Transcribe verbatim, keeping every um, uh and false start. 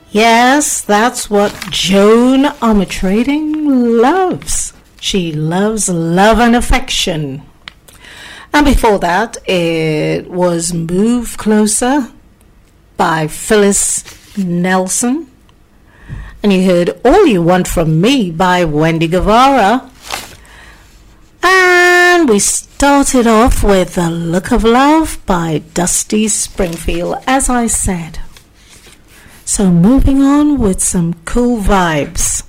Yes, that's what Joan Armatrading loves. She loves love and affection. And before that, it was Move Closer by Phyllis Nelson. And you heard All You Want From Me by Wendy Guevara. And we started off with The Look of Love by Dusty Springfield, as I said. So moving on with some cool vibes.